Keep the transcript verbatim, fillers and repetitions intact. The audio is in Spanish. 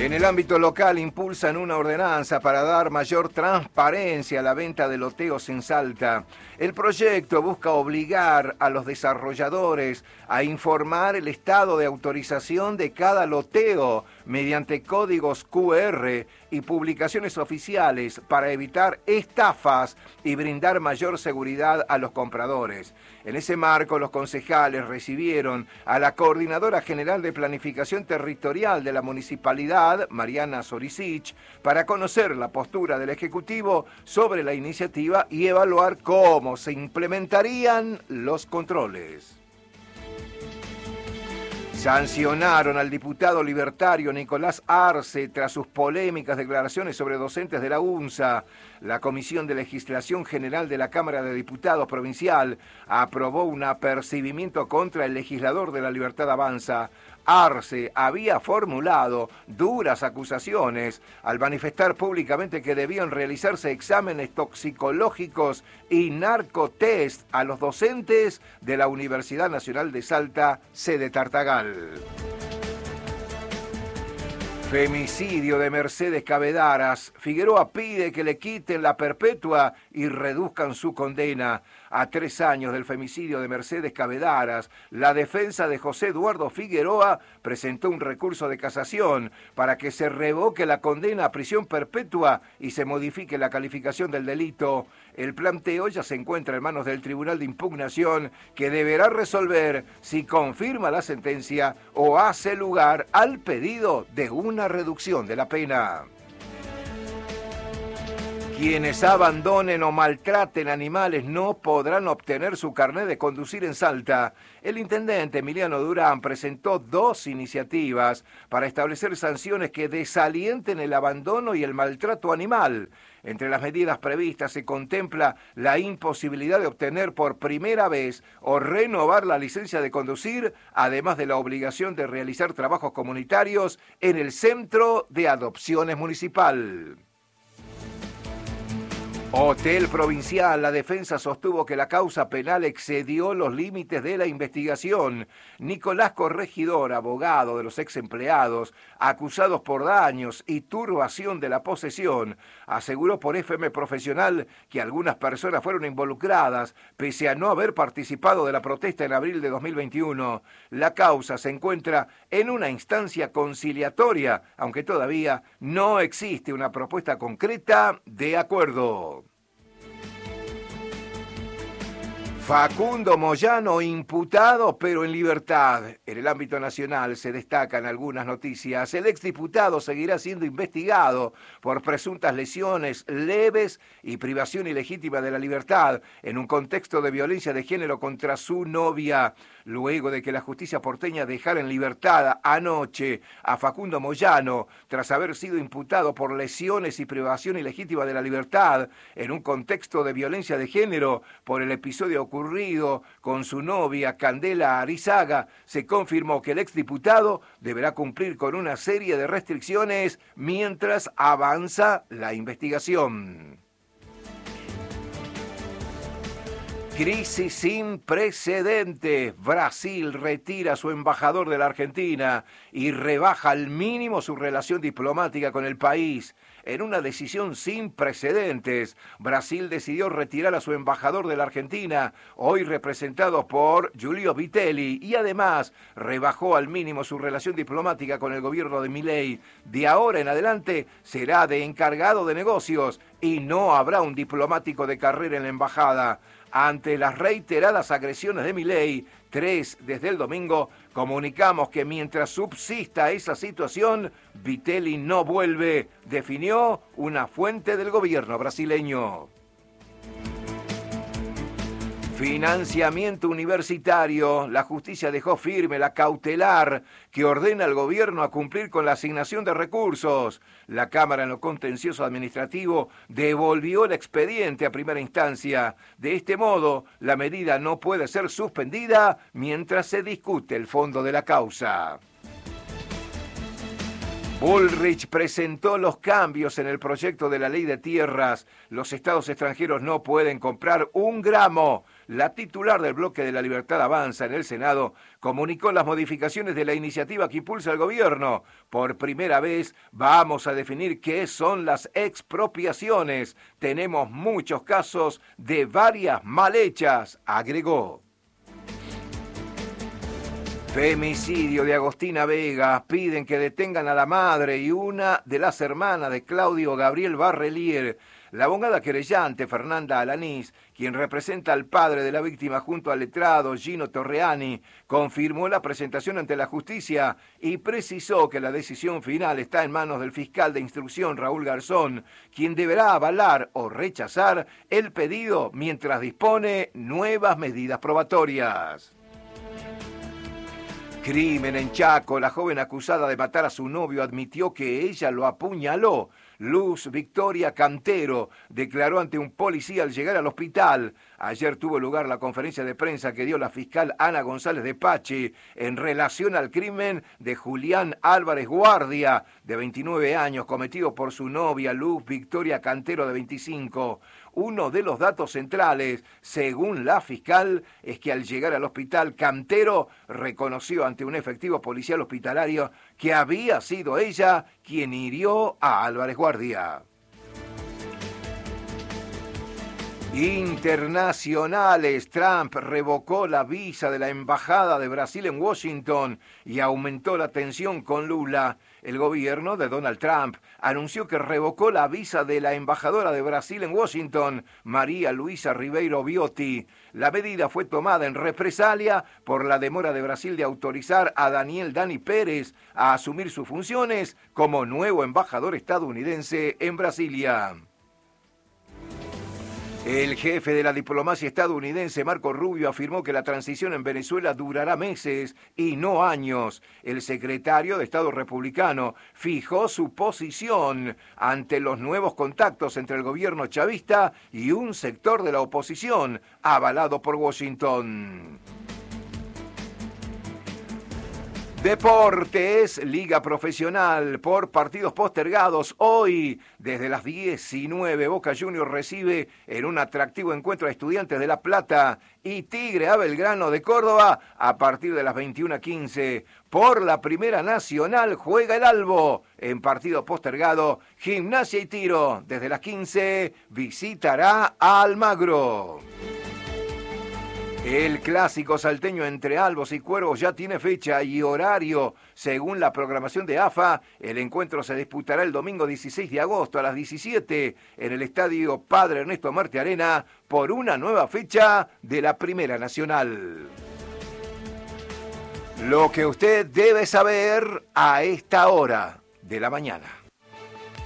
En el ámbito local impulsan una ordenanza para dar mayor transparencia a la venta de loteos en Salta. El proyecto busca obligar a los desarrolladores a informar el estado de autorización de cada loteo mediante códigos cu erre y publicaciones oficiales para evitar estafas y brindar mayor seguridad a los compradores. En ese marco, los concejales recibieron a la Coordinadora General de Planificación Territorial de la Municipalidad, Mariana Soricich, para conocer la postura del Ejecutivo sobre la iniciativa y evaluar cómo se implementarían los controles. Sancionaron al diputado libertario Nicolás Arce tras sus polémicas declaraciones sobre docentes de la UNSA. La Comisión de Legislación General de la Cámara de Diputados Provincial aprobó un apercibimiento contra el legislador de La Libertad Avanza. Arce había formulado duras acusaciones al manifestar públicamente que debían realizarse exámenes toxicológicos y narcotest a los docentes de la Universidad Nacional de Salta, sede Tartagal. Femicidio de Mercedes Cabedaras. Figueroa pide que le quiten la perpetua y reduzcan su condena. A tres años del femicidio de Mercedes Cabedaras, la defensa de José Eduardo Figueroa presentó un recurso de casación para que se revoque la condena a prisión perpetua y se modifique la calificación del delito. El planteo ya se encuentra en manos del Tribunal de Impugnación, que deberá resolver si confirma la sentencia o hace lugar al pedido de una reducción de la pena. Quienes abandonen o maltraten animales no podrán obtener su carnet de conducir en Salta. El intendente Emiliano Durán presentó dos iniciativas para establecer sanciones que desalienten el abandono y el maltrato animal. Entre las medidas previstas se contempla la imposibilidad de obtener por primera vez o renovar la licencia de conducir, además de la obligación de realizar trabajos comunitarios en el Centro de Adopciones Municipal. Hotel Provincial. La defensa sostuvo que la causa penal excedió los límites de la investigación. Nicolás Corregidor, abogado de los ex empleados, acusados por daños y turbación de la posesión, aseguró por F M Profesional que algunas personas fueron involucradas, pese a no haber participado de la protesta en abril de dos mil veintiuno. La causa se encuentra en una instancia conciliatoria, aunque todavía no existe una propuesta concreta de acuerdo. Facundo Moyano imputado pero en libertad. En el ámbito nacional se destacan algunas noticias. El exdiputado seguirá siendo investigado por presuntas lesiones leves y privación ilegítima de la libertad en un contexto de violencia de género contra su novia. Luego de que la justicia porteña dejara en libertad anoche a Facundo Moyano tras haber sido imputado por lesiones y privación ilegítima de la libertad en un contexto de violencia de género por el episodio ocurrido con su novia Candela Arizaga, se confirmó que el exdiputado deberá cumplir con una serie de restricciones mientras avanza la investigación. Crisis sin precedentes. Brasil retira a su embajador de la Argentina y rebaja al mínimo su relación diplomática con el país. En una decisión sin precedentes, Brasil decidió retirar a su embajador de la Argentina, hoy representado por Giulio Vitelli, y además rebajó al mínimo su relación diplomática con el gobierno de Milei. De ahora en adelante será de encargado de negocios y no habrá un diplomático de carrera en la embajada. Ante las reiteradas agresiones de Milei, tres desde el domingo, comunicamos que mientras subsista esa situación, Vitelli no vuelve, definió una fuente del gobierno brasileño. Financiamiento universitario. La justicia dejó firme la cautelar que ordena al gobierno a cumplir con la asignación de recursos. La Cámara en lo contencioso administrativo devolvió el expediente a primera instancia. De este modo, la medida no puede ser suspendida mientras se discute el fondo de la causa. Bullrich presentó los cambios en el proyecto de la ley de tierras. Los estados extranjeros no pueden comprar un gramo. la titular del bloque de la Libertad Avanza en el Senado comunicó las modificaciones de la iniciativa que impulsa el gobierno. Por primera vez vamos a definir qué son las expropiaciones. Tenemos muchos casos de varias mal hechas, agregó. Femicidio de Agostina Vega. Piden que detengan a la madre y una de las hermanas de Claudio Gabriel Barrelier. La abogada querellante Fernanda Alanís, quien representa al padre de la víctima junto al letrado Gino Torreani, confirmó la presentación ante la justicia y precisó que la decisión final está en manos del fiscal de instrucción Raúl Garzón, quien deberá avalar o rechazar el pedido mientras dispone nuevas medidas probatorias. Crimen en Chaco. La joven acusada de matar a su novio admitió que ella lo apuñaló. Luz Victoria Cantero declaró ante un policía al llegar al hospital. Ayer tuvo lugar la conferencia de prensa que dio la fiscal Ana González de Pache en relación al crimen de Julián Álvarez Guardia, de veintinueve años, cometido por su novia Luz Victoria Cantero, de veinticinco. Uno de los datos centrales, según la fiscal, es que al llegar al hospital, Cantero reconoció ante un efectivo policial hospitalario que había sido ella quien hirió a Álvarez Guardia. Internacionales. Trump revocó la visa de la embajada de Brasil en Washington y aumentó la tensión con Lula. El gobierno de Donald Trump anunció que revocó la visa de la embajadora de Brasil en Washington, María Luisa Ribeiro Biotti. La medida fue tomada en represalia por la demora de Brasil de autorizar a Daniel Dani Pérez a asumir sus funciones como nuevo embajador estadounidense en Brasilia. El jefe de la diplomacia estadounidense, Marco Rubio, afirmó que la transición en Venezuela durará meses y no años. El secretario de Estado republicano fijó su posición ante los nuevos contactos entre el gobierno chavista y un sector de la oposición, avalado por Washington. Deportes, Liga Profesional, por partidos postergados. Hoy, desde las diecinueve, Boca Juniors recibe en un atractivo encuentro a Estudiantes de La Plata y Tigre a Belgrano de Córdoba a partir de las veintiuna quince. Por la Primera Nacional juega el Albo. En partido postergado, Gimnasia y Tiro, desde las quince, visitará a Almagro. El clásico salteño entre Albos y Cuervos ya tiene fecha y horario. Según la programación de A F A, el encuentro se disputará el domingo dieciséis de agosto a las diecisiete en el estadio Padre Ernesto Marte Arena por una nueva fecha de la Primera Nacional. Lo que usted debe saber a esta hora de la mañana.